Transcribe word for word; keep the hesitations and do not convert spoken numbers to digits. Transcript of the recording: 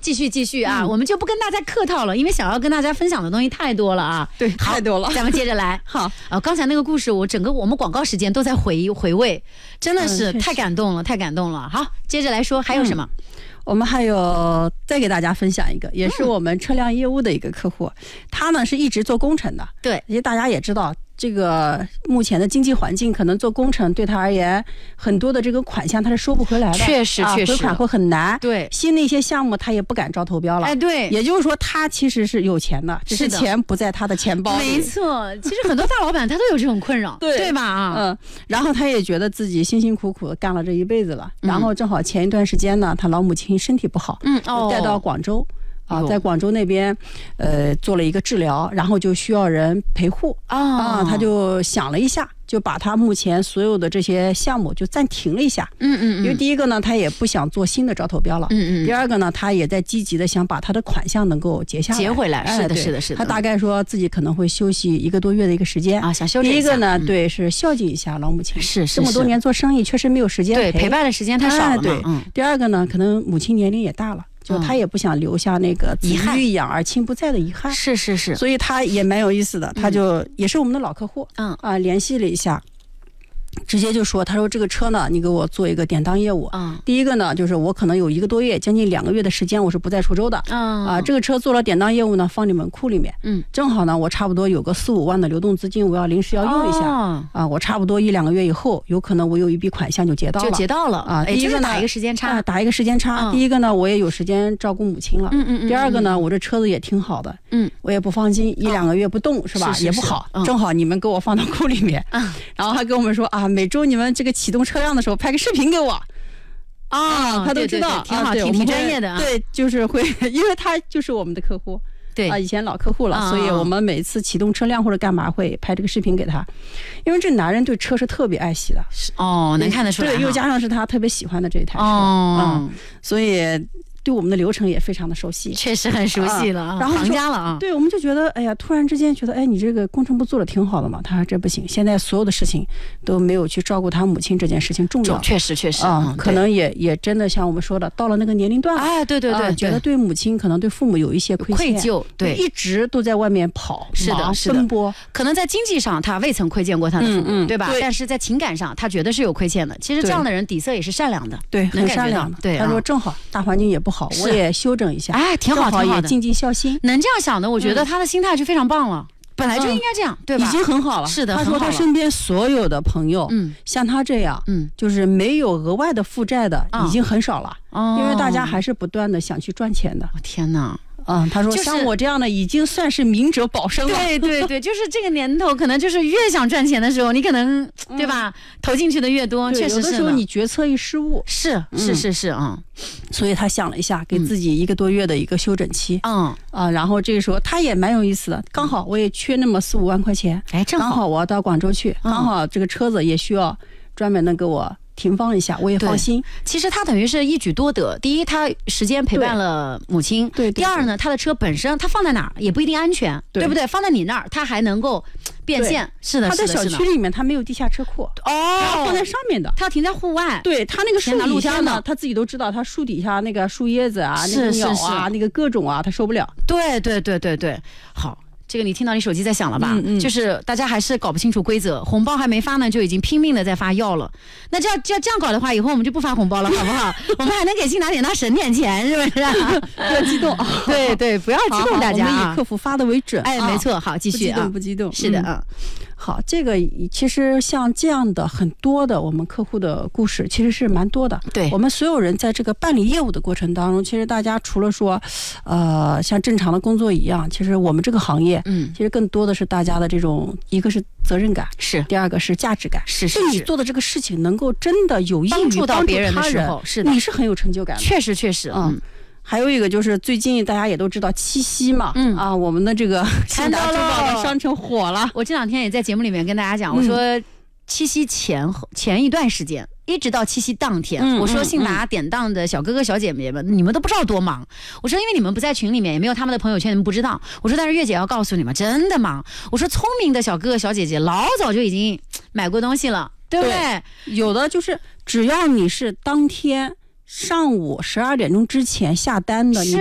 继续继续啊、嗯，我们就不跟大家客套了，因为想要跟大家分享的东西太多了啊。 对，太多了。 咱们接着来。 好啊，刚才那个故事，我整个我们广告时间都在回回味，真的是太感动了，嗯、太感动了。好，接着来说还有什么？嗯我们还有再给大家分享一个，也是我们车辆业务的一个客户，嗯、他呢是一直做工程的。 对， 因为大家也知道，这个目前的经济环境，可能做工程对他而言，很多的这个款项他是收不回来的， 确实确实、 啊、回款会很难。 对， 新的一些项目他也不敢招投标了。 哎，对， 也就是说他其实是有钱的，只是钱不在他的钱包里。 没错，其实很多大老板他都有这种困扰， 对对吧？啊， 嗯，然后他也觉得自己辛辛苦苦的干了这一辈子了，嗯、然后正好前一段时间呢，他老母亲身体不好， 嗯，哦， 带到广州。啊，在广州那边，呃，做了一个治疗，然后就需要人陪护啊、哦呃，他就想了一下，就把他目前所有的这些项目就暂停了一下。 嗯嗯嗯。 因为第一个呢，他也不想做新的招投标了。 嗯嗯。 第二个呢，他也在积极的想把他的款项能够结下来。 结回来，是的， 哎、 是的，是的。 他大概说自己可能会休息一个多月的一个时间啊，想休息一下。 第一个呢， 嗯、 对，是孝敬一下老母亲。 是是是。 这么多年做生意，确实没有时间陪。 对，陪伴的时间太少了嘛。 哎、对， 嗯。 第二个呢，可能母亲年龄也大了。就他也不想留下那个子欲养而亲不在的遗憾， 是是是， 所以他也蛮有意思的，他就也是我们的老客户， 嗯啊，联系了一下，直接就说，他说这个车呢，你给我做一个典当业务， 嗯， 第一个呢，就是我可能有一个多月，将近两个月的时间，我是不在滁州的， 嗯啊，这个车做了典当业务呢，放你们库里面， 嗯， 正好呢，我差不多有个四五万的流动资金，我要临时要用一下， 哦、 啊，我差不多一两个月以后，有可能我有一笔款项就结到了， 就结到了啊，第一个呢， 打一个时间差， 啊，打一个时间差， 嗯、 第一个呢，我也有时间照顾母亲了， 嗯嗯嗯， 第二个呢，我这车子也挺好的， 嗯， 我也不放心一两个月不动、 哦、 是吧？ 是是是也不好、 嗯， 正好你们给我放到库里面， 嗯， 然后还跟我们说啊，每周你们这个启动车辆的时候拍个视频给我。 啊， 他都知道， 对对对挺好， 啊、 挺挺专业的、啊。 对，就是会，因为他就是我们的客户， 对啊，以前老客户了、 啊， 所以我们每次启动车辆或者干嘛会拍这个视频给他，因为这男人对车是特别爱惜的。 哦，能看得出来。 对，又加上是他特别喜欢的这一台车， 哦、 嗯，所以对我们的流程也非常的熟悉， 确实很熟悉了，啊、 然后行家了啊。 对，我们就觉得，哎呀，突然之间觉得，哎，你这个工程部做的挺好的嘛。他说这不行，现在所有的事情都没有去照顾他母亲这件事情重要。 确实确实啊、 嗯， 可能也也真的像我们说的，到了那个年龄段了， 哎，对对对， 啊、觉得对母亲可能对父母有一些亏愧疚，对， 一直都在外面跑， 是的，是的， 奔波。 可能在经济上他未曾亏欠过他的父母， 嗯嗯、 对吧对？ 但是在情感上，他觉得是有亏欠的。其实这样的人底色也是善良的， 对，很善良的。 对， 他说正好大环境也不好，我也修整一下， 哎，挺好，挺好的， 也尽尽孝心。 能这样想的，我觉得他的心态就非常棒了。本来就应该这样， 嗯、 对吧？ 已经很好了。 是的， 他说他身边所有的朋友， 嗯， 像他这样， 嗯， 就是没有额外的负债的，已经很少了。 哦， 因为大家还是不断的想去赚钱的。 哦、天哪！ 嗯，他说、 就是、 像我这样的已经算是明哲保身了。 对对对，就是这个年头，可能就是越想赚钱的时候，你可能、嗯、对吧，投进去的越多，确实是。 有的时候你决策一失误， 是是是是啊、嗯， 所以他想了一下，给自己一个多月的一个休整期。 嗯啊，然后这个时候他也蛮有意思的，刚好我也缺那么四五万块钱， 哎，正好刚好我要到广州去， 嗯、 刚好这个车子也需要专门的给我停放一下，我也放心。 其实他等于是一举多得，第一，他时间陪伴了母亲； 对，对对对， 第二呢，他的车本身他放在哪儿也不一定安全， 对, 对不对？放在你那儿，他还能够变现。是的， 他在小区里面，他没有地下车库， 哦， 放在上面的， 他要停在户外。 对，他那个树底下呢， 他自己都知道，他树底下那个树叶子啊，那个鸟啊， 是是是那个各种啊，他受不了。 对对对对对，好。这个你听到你手机在响了吧？ 嗯嗯， 就是大家还是搞不清楚规则，红包还没发呢，就已经拼命的在发药了。那这要这要这样搞的话，以后我们就不发红包了，好不好？我们还能给信达典当省点钱，是不是？ 不要激动， 对对，不要激动，大家、啊、 我们以客服发的为准。 哎，没错，好，继续啊， 不激动，不激动， 是的啊。 嗯好，这个其实像这样的很多的我们客户的故事，其实是蛮多的。 对， 我们所有人在这个办理业务的过程当中，其实大家除了说，呃，像正常的工作一样，其实我们这个行业， 嗯， 其实更多的是大家的这种，一个是责任感， 是； 第二个是价值感， 是是。 你做的这个事情能够真的有益于帮助到别人的时候，是的， 你是很有成就感的。 确实，确实，嗯。 还有一个就是最近大家也都知道七夕嘛， 嗯啊，我们的这个看到了商城火了。 我这两天也在节目里面跟大家讲，我说七夕前后前一段时间，一直到七夕当天， 嗯、 我说信达典当的小哥哥小姐姐们、嗯，你们都不知道多忙。我说因为你们不在群里面，也没有他们的朋友圈，你们不知道。我说但是月姐要告诉你们，真的忙。我说聪明的小哥哥小姐姐老早就已经买过东西了，对不对？ 对，有的就是只要你是当天上午十二点钟之前下单的，你